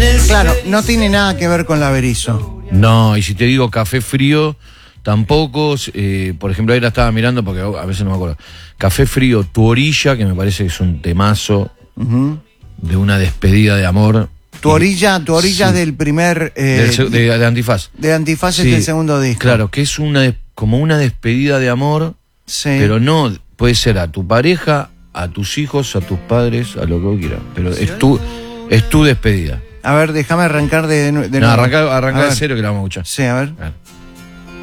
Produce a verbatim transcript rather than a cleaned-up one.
Claro, no tiene nada que ver con la Berizo. No, y si te digo Café Frío, tampoco. Eh, por ejemplo, ahí la estaba mirando porque a veces no me acuerdo. Café Frío, Tu Orilla, que me parece que es un temazo uh-huh. de una despedida de amor. Tu Orilla, Tu Orilla sí. del primer... Eh, del, de, de Antifaz. De Antifaz sí. es el segundo disco. Claro, que es una como una despedida de amor, sí. pero no puede ser a tu pareja, a tus hijos, a tus padres, a lo que quieras. Pero es tu, es tu despedida. A ver, déjame arrancar de, de no, nuevo. arrancar, arrancar de cero que la vamos a escuchar. Sí, a ver. A ver.